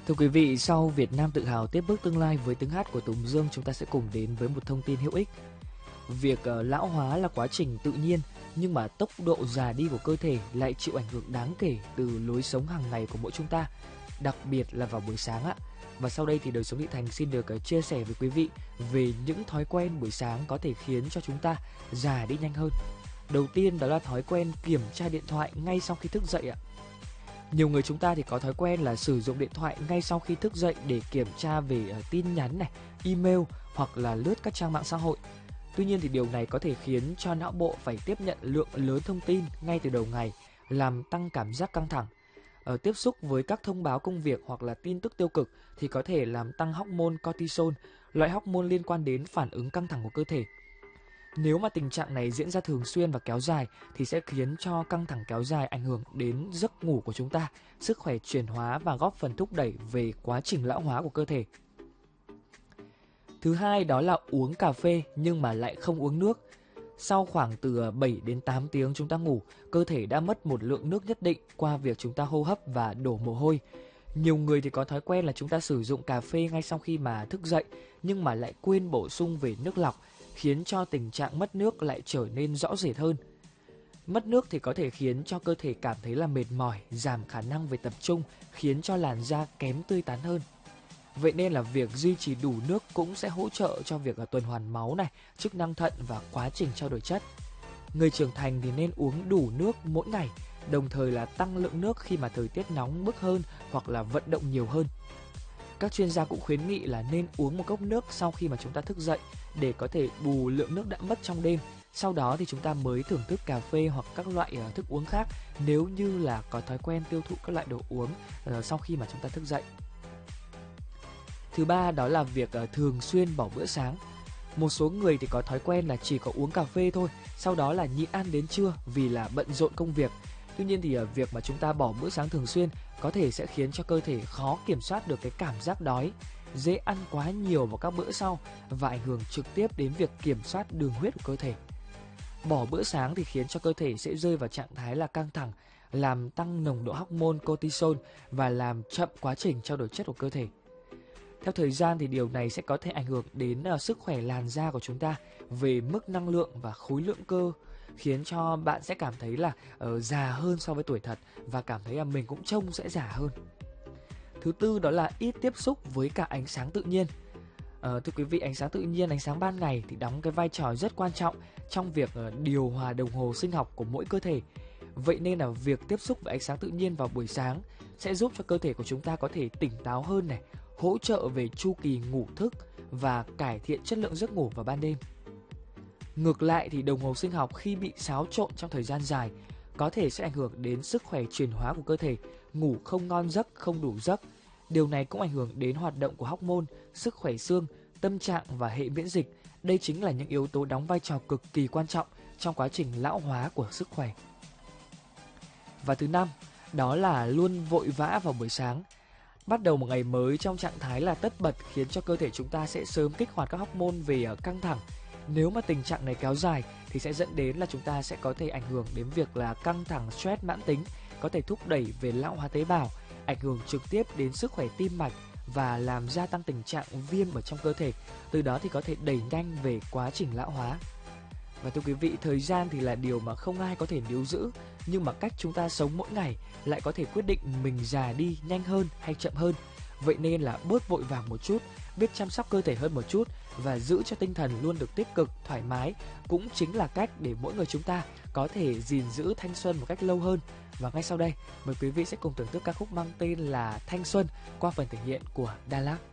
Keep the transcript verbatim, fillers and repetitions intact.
Thưa quý vị, sau Việt Nam tự hào tiếp bước tương lai với tiếng hát của Tùng Dương, chúng ta sẽ cùng đến với một thông tin hữu ích. Việc uh, lão hóa là quá trình tự nhiên, nhưng mà tốc độ già đi của cơ thể lại chịu ảnh hưởng đáng kể từ lối sống hàng ngày của mỗi chúng ta, đặc biệt là vào buổi sáng ạ. Và sau đây thì Đời Sống Thị Thành xin được uh, chia sẻ với quý vị về những thói quen buổi sáng có thể khiến cho chúng ta già đi nhanh hơn. Đầu tiên đó là thói quen kiểm tra điện thoại ngay sau khi thức dậy ạ. Nhiều người chúng ta thì có thói quen là sử dụng điện thoại ngay sau khi thức dậy để kiểm tra về uh, tin nhắn này, email hoặc là lướt các trang mạng xã hội. Tuy nhiên thì điều này có thể khiến cho não bộ phải tiếp nhận lượng lớn thông tin ngay từ đầu ngày, làm tăng cảm giác căng thẳng. Ở tiếp xúc với các thông báo công việc hoặc là tin tức tiêu cực thì có thể làm tăng hormone cortisol, loại hormone liên quan đến phản ứng căng thẳng của cơ thể. Nếu mà tình trạng này diễn ra thường xuyên và kéo dài thì sẽ khiến cho căng thẳng kéo dài ảnh hưởng đến giấc ngủ của chúng ta, sức khỏe chuyển hóa và góp phần thúc đẩy về quá trình lão hóa của cơ thể. Thứ hai đó là uống cà phê nhưng mà lại không uống nước. Sau khoảng từ bảy đến tám tiếng chúng ta ngủ, cơ thể đã mất một lượng nước nhất định qua việc chúng ta hô hấp và đổ mồ hôi. Nhiều người thì có thói quen là chúng ta sử dụng cà phê ngay sau khi mà thức dậy nhưng mà lại quên bổ sung về nước lọc, khiến cho tình trạng mất nước lại trở nên rõ rệt hơn. Mất nước thì có thể khiến cho cơ thể cảm thấy là mệt mỏi, giảm khả năng về tập trung, khiến cho làn da kém tươi tắn hơn. Vậy nên là việc duy trì đủ nước cũng sẽ hỗ trợ cho việc tuần hoàn máu này, chức năng thận và quá trình trao đổi chất. Người trưởng thành thì nên uống đủ nước mỗi ngày, đồng thời là tăng lượng nước khi mà thời tiết nóng bức hơn hoặc là vận động nhiều hơn. Các chuyên gia cũng khuyến nghị là nên uống một cốc nước sau khi mà chúng ta thức dậy để có thể bù lượng nước đã mất trong đêm. Sau đó thì chúng ta mới thưởng thức cà phê hoặc các loại thức uống khác nếu như là có thói quen tiêu thụ các loại đồ uống sau khi mà chúng ta thức dậy. Thứ ba đó là việc thường xuyên bỏ bữa sáng. Một số người thì có thói quen là chỉ có uống cà phê thôi, sau đó là nhịn ăn đến trưa vì là bận rộn công việc. Tuy nhiên thì việc mà chúng ta bỏ bữa sáng thường xuyên có thể sẽ khiến cho cơ thể khó kiểm soát được cái cảm giác đói, dễ ăn quá nhiều vào các bữa sau và ảnh hưởng trực tiếp đến việc kiểm soát đường huyết của cơ thể. Bỏ bữa sáng thì khiến cho cơ thể sẽ rơi vào trạng thái là căng thẳng, làm tăng nồng độ hormone cortisol và làm chậm quá trình trao đổi chất của cơ thể. Theo thời gian thì điều này sẽ có thể ảnh hưởng đến uh, sức khỏe làn da của chúng ta về mức năng lượng và khối lượng cơ, khiến cho bạn sẽ cảm thấy là uh, già hơn so với tuổi thật và cảm thấy là mình cũng trông sẽ già hơn. Thứ tư đó là ít tiếp xúc với cả ánh sáng tự nhiên. Uh, thưa quý vị, ánh sáng tự nhiên, ánh sáng ban ngày thì đóng cái vai trò rất quan trọng trong việc uh, điều hòa đồng hồ sinh học của mỗi cơ thể. Vậy nên là việc tiếp xúc với ánh sáng tự nhiên vào buổi sáng sẽ giúp cho cơ thể của chúng ta có thể tỉnh táo hơn này, hỗ trợ về chu kỳ ngủ thức và cải thiện chất lượng giấc ngủ vào ban đêm. Ngược lại thì đồng hồ sinh học khi bị xáo trộn trong thời gian dài có thể sẽ ảnh hưởng đến sức khỏe chuyển hóa của cơ thể, ngủ không ngon giấc, không đủ giấc. Điều này cũng ảnh hưởng đến hoạt động của hormone, sức khỏe xương, tâm trạng và hệ miễn dịch. Đây chính là những yếu tố đóng vai trò cực kỳ quan trọng trong quá trình lão hóa của sức khỏe. Và thứ năm, đó là luôn vội vã vào buổi sáng. Bắt đầu một ngày mới trong trạng thái là tất bật khiến cho cơ thể chúng ta sẽ sớm kích hoạt các hormone về căng thẳng. Nếu mà tình trạng này kéo dài thì sẽ dẫn đến là chúng ta sẽ có thể ảnh hưởng đến việc là căng thẳng stress mãn tính, có thể thúc đẩy về lão hóa tế bào, ảnh hưởng trực tiếp đến sức khỏe tim mạch và làm gia tăng tình trạng viêm ở trong cơ thể. Từ đó thì có thể đẩy nhanh về quá trình lão hóa. Và thưa quý vị, thời gian thì là điều mà không ai có thể níu giữ, nhưng mà cách chúng ta sống mỗi ngày lại có thể quyết định mình già đi nhanh hơn hay chậm hơn. Vậy nên là bớt vội vàng một chút, biết chăm sóc cơ thể hơn một chút và giữ cho tinh thần luôn được tích cực, thoải mái cũng chính là cách để mỗi người chúng ta có thể gìn giữ thanh xuân một cách lâu hơn. Và ngay sau đây, mời quý vị sẽ cùng thưởng thức ca khúc mang tên là Thanh Xuân qua phần thể hiện của Đà Lạt.